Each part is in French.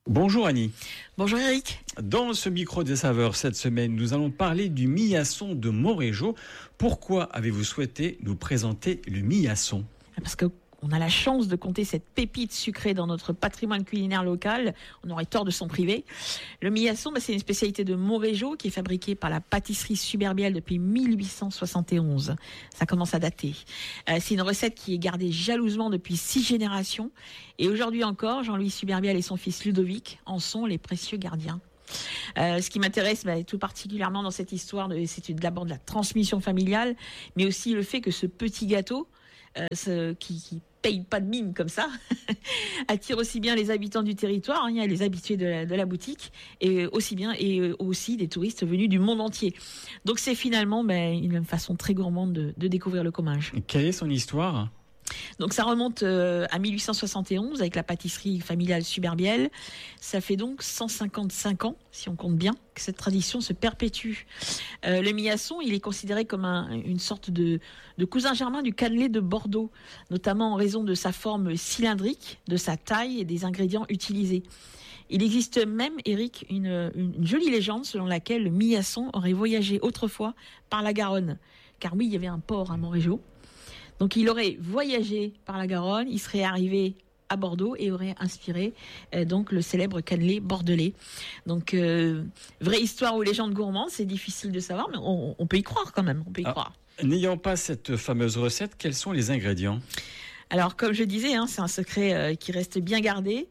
Bonjour Annie. Bonjour Eric. Dans ce micro des saveurs cette semaine, nous allons parler du miasson de Montrégeau. Pourquoi avez-vous souhaité nous présenter le miasson ? Parce qu'on a la chance de compter cette pépite sucrée dans notre patrimoine culinaire local. On aurait tort de s'en priver. Le miasson, c'est une spécialité de Montrégeau qui est fabriquée par la pâtisserie Suberbiel depuis 1871. Ça commence à dater. C'est une recette qui est gardée jalousement depuis 6 générations. Et aujourd'hui encore, Jean-Louis Suberbiel et son fils Ludovic en sont les précieux gardiens. Ce qui m'intéresse tout particulièrement dans cette histoire, c'est d'abord de la transmission familiale, mais aussi le fait que ce petit gâteau, qui paye pas de mine comme ça, attire aussi bien les habitants du territoire, il y a les habitués de la boutique, et aussi des touristes venus du monde entier. Donc c'est finalement une façon très gourmande de découvrir le comminges. Quelle est son histoire ? Donc ça remonte à 1871 avec la pâtisserie familiale Suberbiel. Ça fait donc 155 ans, si on compte bien, que cette tradition se perpétue. Le miasson, il est considéré comme une sorte de cousin germain du cannelé de Bordeaux, notamment en raison de sa forme cylindrique, de sa taille et des ingrédients utilisés. Il existe même, Eric, une jolie légende selon laquelle le miasson aurait voyagé autrefois par la Garonne. Car oui, il y avait un port à Montrégeau. Donc il aurait voyagé par la Garonne, il serait arrivé à Bordeaux et aurait inspiré donc le célèbre cannelé bordelais. Donc vraie histoire ou légende gourmande, c'est difficile de savoir, mais on peut y croire quand même, croire. N'ayant pas cette fameuse recette, quels sont les ingrédients ? Alors, comme je disais, c'est un secret qui reste bien gardé,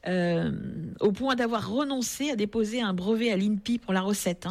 au point d'avoir renoncé à déposer un brevet à l'INPI pour la recette.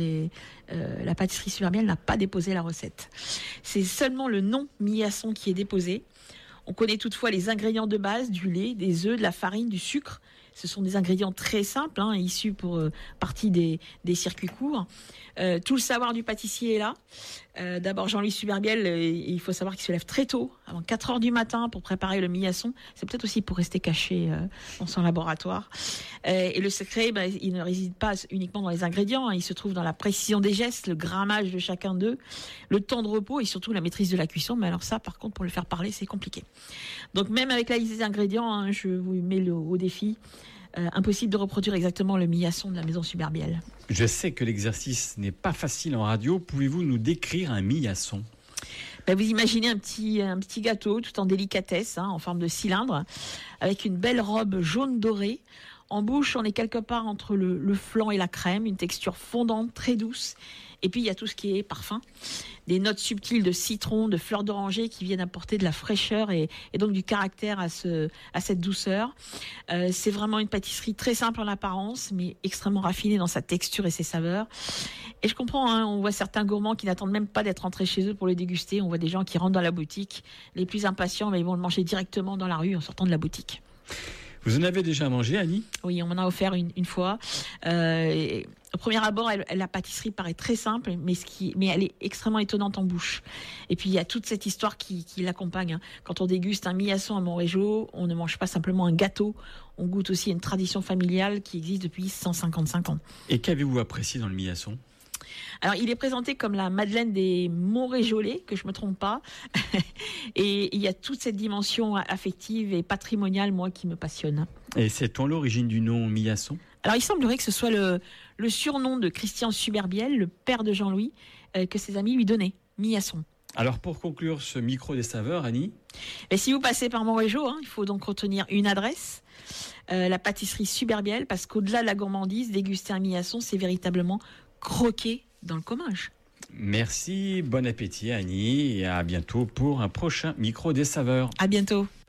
La pâtisserie Suberbiel n'a pas déposé la recette. C'est seulement le nom miasson qui est déposé. On connaît toutefois les ingrédients de base, du lait, des œufs, de la farine, du sucre. Ce sont des ingrédients très simples, issus pour partie des circuits courts. Tout le savoir du pâtissier est là. D'abord, Jean-Louis Suberbiel, il faut savoir qu'il se lève très tôt, avant 4 heures du matin, pour préparer le miasson. C'est peut-être aussi pour rester caché dans son laboratoire. Et le secret, il ne réside pas uniquement dans les ingrédients. Il se trouve dans la précision des gestes, le grammage de chacun d'eux, le temps de repos et surtout la maîtrise de la cuisson. Mais alors ça, par contre, pour le faire parler, c'est compliqué. Donc même avec la liste des ingrédients, je vous mets au défi. Impossible de reproduire exactement le miasson de la maison Suberbiel. Je sais que l'exercice n'est pas facile en radio. Pouvez-vous nous décrire un miasson ? Vous imaginez un petit gâteau tout en délicatesse, en forme de cylindre, avec une belle robe jaune dorée. En bouche, on est quelque part entre le flan et la crème, une texture fondante, très douce. Et puis, il y a tout ce qui est parfum. Des notes subtiles de citron, de fleurs d'oranger qui viennent apporter de la fraîcheur et donc du caractère à cette douceur. C'est vraiment une pâtisserie très simple en apparence, mais extrêmement raffinée dans sa texture et ses saveurs. Et je comprends, on voit certains gourmands qui n'attendent même pas d'être rentrés chez eux pour le déguster. On voit des gens qui rentrent dans la boutique. Les plus impatients, ils vont le manger directement dans la rue en sortant de la boutique. Vous en avez déjà mangé, Annie ? Oui, on m'en a offert une fois. Au premier abord, la pâtisserie paraît très simple, mais elle est extrêmement étonnante en bouche. Et puis, il y a toute cette histoire qui l'accompagne. Quand on déguste un miasson à Montrégeau, on ne mange pas simplement un gâteau. On goûte aussi une tradition familiale qui existe depuis 155 ans. Et qu'avez-vous apprécié dans le miasson ? Alors, il est présenté comme la Madeleine des Montréjolais, que je me trompe pas. Et il y a toute cette dimension affective et patrimoniale, moi, qui me passionne. Et sait-on l'origine du nom miasson ? Alors, il semblerait que ce soit le surnom de Christian Suberbiel, le père de Jean-Louis, que ses amis lui donnaient, miasson. Alors, pour conclure ce micro des saveurs, Annie ? Et si vous passez par Montrégeau, il faut donc retenir une adresse, la pâtisserie Suberbiel, parce qu'au-delà de la gourmandise, déguster un miasson, c'est véritablement croquer dans le comminges. Merci, bon appétit Annie et à bientôt pour un prochain micro des saveurs. À bientôt.